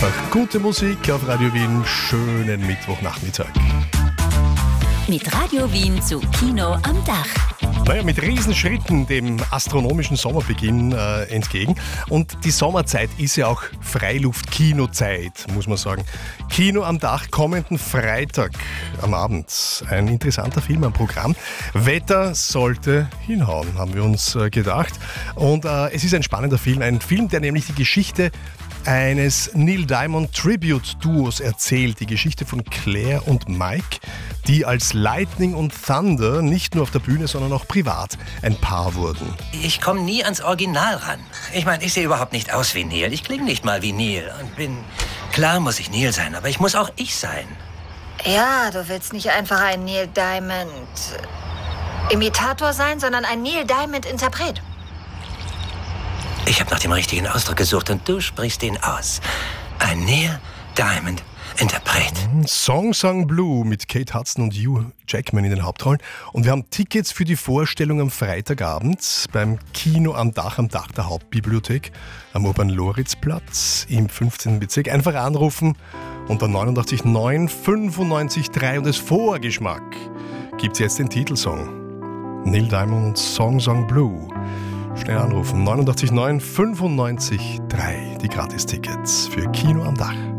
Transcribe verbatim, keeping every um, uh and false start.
Freitag. Gute Musik auf Radio Wien. Schönen Mittwochnachmittag. Mit Radio Wien zu Kino am Dach. Naja, mit Riesenschritten dem astronomischen Sommerbeginn äh, entgegen. Und die Sommerzeit ist ja auch Freiluft-Kinozeit, muss man sagen. Kino am Dach kommenden Freitag am Abend. Ein interessanter Film am Programm. Wetter sollte hinhauen, haben wir uns äh, gedacht. Und äh, es ist ein spannender Film. Ein Film, der nämlich die Geschichte eines Neil Diamond Tribute Duos erzählt, die Geschichte von Claire und Mike, die als Lightning und Thunder nicht nur auf der Bühne, sondern auch privat ein Paar wurden. Ich komme nie ans Original ran. Ich meine, ich sehe überhaupt nicht aus wie Neil. Ich klinge nicht mal wie Neil und bin... Klar muss ich Neil sein, aber ich muss auch ich sein. Ja, du willst nicht einfach ein Neil Diamond Imitator sein, sondern ein Neil Diamond Interpret. Ich habe nach dem richtigen Ausdruck gesucht und du sprichst ihn aus. Ein Neil Diamond Interpret. Song Song Blue mit Kate Hudson und Hugh Jackman in den Hauptrollen. Und wir haben Tickets für die Vorstellung am Freitagabend beim Kino am Dach, am Dach der Hauptbibliothek am Urban-Loritz-Platz im fünfzehnten Bezirk. Einfach anrufen unter neunundachtzig neun fünfundneunzig drei und als Vorgeschmack gibt es jetzt den Titelsong. Neil Diamond Song Song Blue. Schnell anrufen, neunundachtzig neun fünfundneunzig drei, die Gratis-Tickets für Kino am Dach.